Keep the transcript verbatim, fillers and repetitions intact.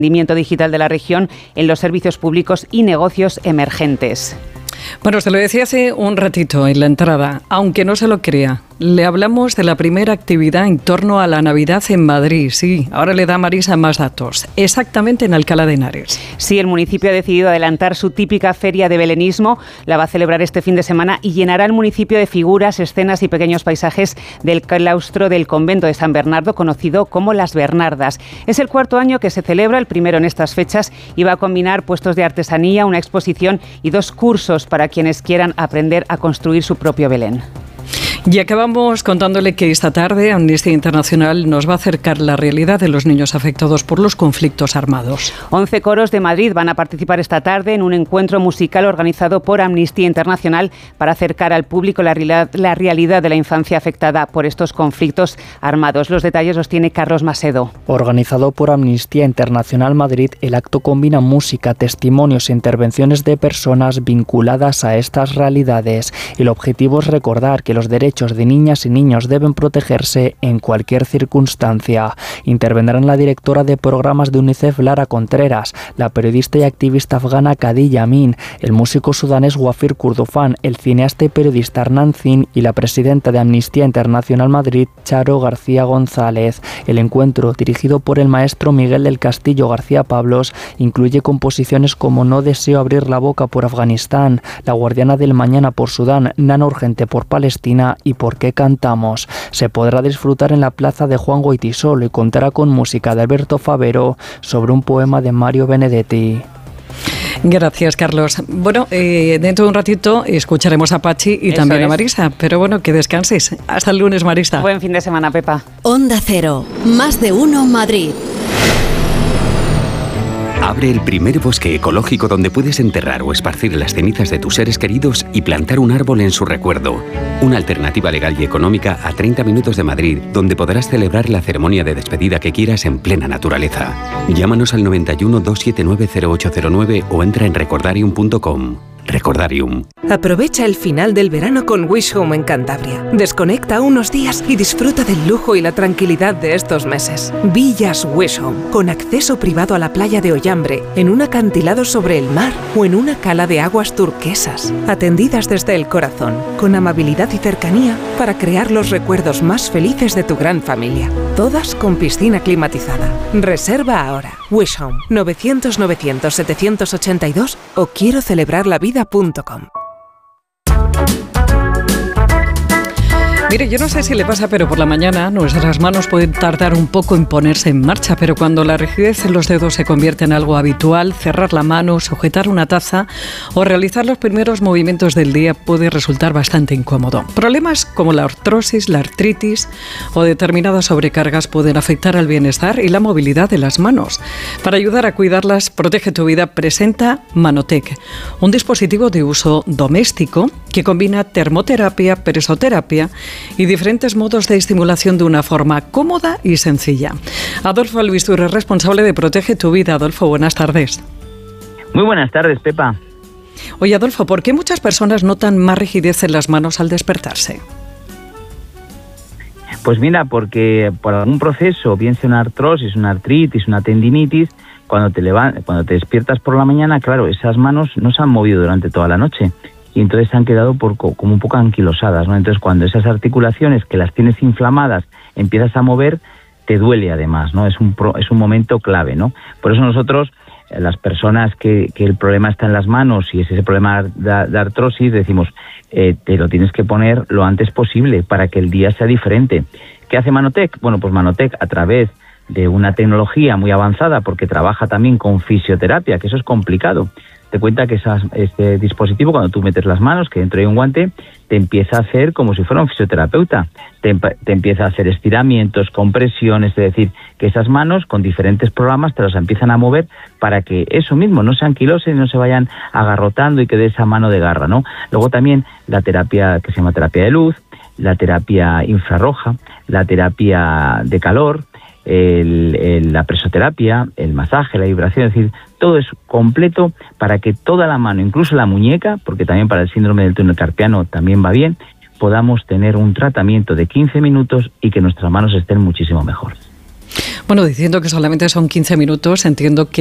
rendimiento digital de la región en los servicios públicos y negocios emergentes. Bueno, se lo decía hace un ratito en la entrada, aunque no se lo crea. Le hablamos de la primera actividad en torno a la Navidad en Madrid. Sí, ahora le da Marisa más datos. Exactamente en Alcalá de Henares. Sí, el municipio ha decidido adelantar su típica feria de belenismo. La va a celebrar este fin de semana y llenará el municipio de figuras, escenas y pequeños paisajes del claustro del convento de San Bernardo, conocido como Las Bernardas. Es el cuarto año que se celebra, el primero en estas fechas, y va a combinar puestos de artesanía, una exposición y dos cursos para quienes quieran aprender a construir su propio Belén. Y acabamos contándole que esta tarde Amnistía Internacional nos va a acercar la realidad de los niños afectados por los conflictos armados. Once coros de Madrid van a participar esta tarde en un encuentro musical organizado por Amnistía Internacional para acercar al público la realidad, la realidad de la infancia afectada por estos conflictos armados. Los detalles los tiene Carlos Macedo. Organizado por Amnistía Internacional Madrid, el acto combina música, testimonios e intervenciones de personas vinculadas a estas realidades. El objetivo es recordar que los derechos de niñas y niños deben protegerse en cualquier circunstancia. Intervendrán la directora de programas de UNICEF, Lara Contreras, la periodista y activista afgana Khadi Yamin, el músico sudanés Wafir Kurdufan, el cineasta y periodista Hernán Zin y la presidenta de Amnistía Internacional Madrid, Charo García González. El encuentro, dirigido por el maestro Miguel del Castillo García Pablos, incluye composiciones como No deseo abrir la boca por Afganistán, La guardiana del mañana por Sudán, Nana urgente por Palestina y ¿Por qué cantamos? Se podrá disfrutar en la plaza de Juan Goytisolo y contará con música de Alberto Favero sobre un poema de Mario Benedetti. Gracias, Carlos. Bueno, eh, dentro de un ratito escucharemos a Pachi y Eso también es. a Marisa, pero bueno, que descanses. Hasta el lunes, Marisa. Buen fin de semana, Pepa. Onda Cero, más de uno Madrid. Abre el primer bosque ecológico donde puedes enterrar o esparcir las cenizas de tus seres queridos y plantar un árbol en su recuerdo. Una alternativa legal y económica a treinta minutos de Madrid, donde podrás celebrar la ceremonia de despedida que quieras en plena naturaleza. Llámanos al noventa y uno, doscientos setenta y nueve, cero ocho cero nueve o entra en recordarium punto com. Recordarium. Aprovecha el final del verano con Wish Home en Cantabria. Desconecta unos días y disfruta del lujo y la tranquilidad de estos meses. Villas Wish Home, con acceso privado a la playa de Ollambre, en un acantilado sobre el mar o en una cala de aguas turquesas. Atendidas desde el corazón, con amabilidad y cercanía para crear los recuerdos más felices de tu gran familia. Todas con piscina climatizada. Reserva ahora. Wish Home, novecientos, novecientos, setecientos ochenta y dos o quiero celebrar la vida punto com. Mire, yo no sé si le pasa, pero por la mañana nuestras manos pueden tardar un poco en ponerse en marcha, pero cuando la rigidez en los dedos se convierte en algo habitual, cerrar la mano, sujetar una taza o realizar los primeros movimientos del día puede resultar bastante incómodo. Problemas como la artrosis, la artritis o determinadas sobrecargas pueden afectar al bienestar y la movilidad de las manos. Para ayudar a cuidarlas, Protege tu Vida presenta Manotec, un dispositivo de uso doméstico que combina termoterapia, presoterapia y diferentes modos de estimulación de una forma cómoda y sencilla. Adolfo Albistur es responsable de Protege tu Vida. Adolfo, buenas tardes. Muy buenas tardes, Pepa. Oye, Adolfo, ¿por qué muchas personas notan más rigidez en las manos al despertarse? Pues mira, porque por algún proceso, bien sea una artrosis, una artritis, una tendinitis, cuando te levantas, cuando te despiertas por la mañana, claro, esas manos no se han movido durante toda la noche. Y entonces se han quedado por, como un poco anquilosadas, ¿no? Entonces cuando esas articulaciones que las tienes inflamadas empiezas a mover, te duele además, ¿no? Es un, pro, es un momento clave, ¿no? Por eso nosotros, las personas que, que el problema está en las manos y es ese problema de, de artrosis, decimos, eh, te lo tienes que poner lo antes posible para que el día sea diferente. ¿Qué hace Manotec? Bueno, pues Manotec, a través de una tecnología muy avanzada, porque trabaja también con fisioterapia, que eso es complicado. Te cuenta que esas, este dispositivo, cuando tú metes las manos, que dentro hay un guante, te empieza a hacer como si fuera un fisioterapeuta. Te, te empieza a hacer estiramientos, compresiones, es decir, que esas manos con diferentes programas te las empiezan a mover para que eso mismo no se anquilosen y no se vayan agarrotando y que dé esa mano de garra, ¿no? Luego también la terapia que se llama terapia de luz, la terapia infrarroja, la terapia de calor, el, el, la presoterapia, el masaje, la vibración, es decir, todo es completo para que toda la mano, incluso la muñeca, porque también para el síndrome del túnel carpiano también va bien, podamos tener un tratamiento de quince minutos y que nuestras manos estén muchísimo mejor. Bueno, diciendo que solamente son quince minutos, entiendo que